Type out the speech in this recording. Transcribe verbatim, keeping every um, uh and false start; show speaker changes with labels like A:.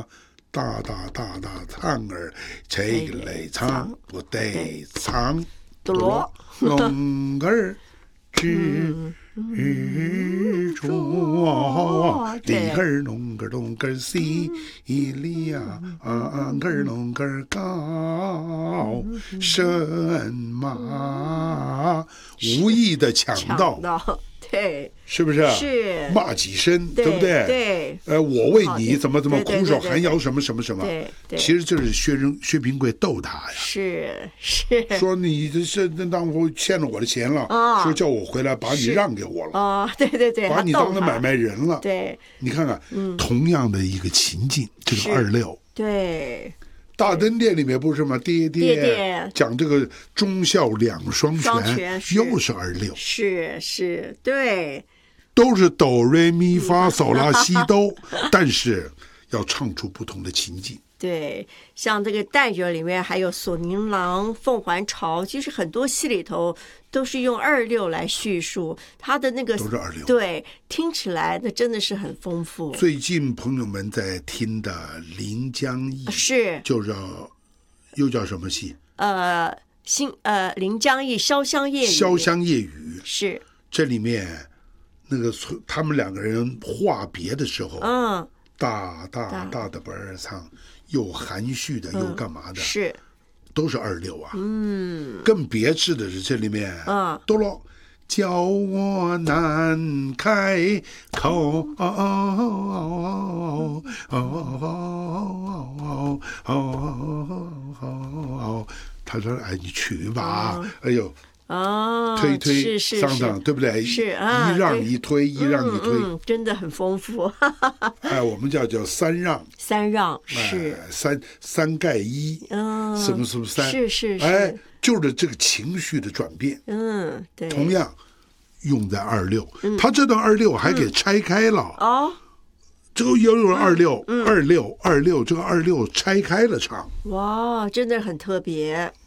A: 啊，大大大大唱儿，这个来唱不得唱，
B: 哆罗
A: 龙儿之中，里儿龙儿龙儿西里呀，啊儿龙儿高，神马，无意的抢到。
B: 对，
A: 是不是？
B: 是
A: 骂几声，
B: 对
A: 不对？
B: 对，
A: 呃，我为你怎么怎么
B: 对对
A: 苦守
B: 对对
A: 寒窑什么什么什么，
B: 对对
A: 其实就是薛仁薛平贵逗他呀，
B: 是是，
A: 说你这是当我欠了我的钱了，
B: 哦
A: 说叫我回来把你
B: 是
A: 让给我了，
B: 哦，对对对，
A: 把你
B: 他逗他
A: 当成买卖人了。
B: 对，
A: 你看看，
B: 嗯
A: 同样的一个情境，这
B: 是
A: 个二六。
B: 对，
A: 大灯店里面不是吗？爹
B: 爹爹
A: 讲这个忠孝两双
B: 双
A: 全，
B: 全是
A: 又是二六，
B: 是是，对，
A: 都是哆瑞咪发嗦拉西哆，但是要唱出不同的情境。
B: 对，像这个代角里面还有锁麟囊、凤还巢，其实很多戏里头都是用二六来叙述它的那个，
A: 都是二六。
B: 对，听起来那真的是很丰富。
A: 最近朋友们在听的《临江驿》
B: 是，
A: 就叫又叫什么戏？
B: 呃，新呃《临江驿》潇湘夜雨，
A: 潇湘夜雨
B: 是
A: 这里面那个他们两个人话别的时候，
B: 嗯，
A: 大大大的本儿唱，又含蓄的，又干嘛的，
B: 是
A: 都是二六啊。
B: 嗯，
A: 更别致的是这里面，
B: 嗯，
A: 哆啰叫我难开口，哦哦哦哦哦，他说：“哎，你去吧。”哎呦。
B: 哦，
A: 推推
B: 是是
A: 上上，对不对？
B: 是啊，
A: 一让一推，一让一推，
B: 嗯，真的很丰富。
A: 哎，我们叫叫三让，
B: 三让是
A: 三三盖一，
B: 嗯，
A: 什么什么三，
B: 是是是，
A: 哎，就是这个情绪的转变。
B: 嗯，对，
A: 同样用在二六，他这段二六还给拆开了
B: 哦，
A: 这个又有二六，二六二六，这个二六拆开了唱，
B: 哇，真的很特别。